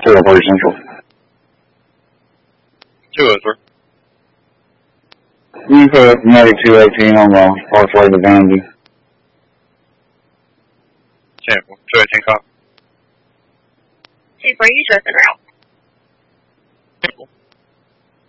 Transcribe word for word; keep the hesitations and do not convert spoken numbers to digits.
four Party Central. two oh three. You put Medic two eighteen on the Parkway to Vandy. ten four. two eighteen cop. two four, you just en route.